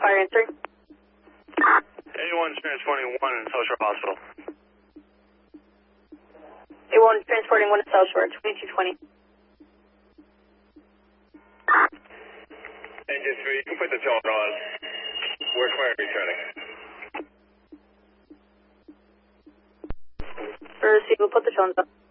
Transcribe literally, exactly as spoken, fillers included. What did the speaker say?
fire answering. A one transporting one in South Shore Hospital. A one transporting one to South Shore, twenty-two twenty. Engine three, you can put the tone on. We're clear returning. For receive, we'll put the tones up.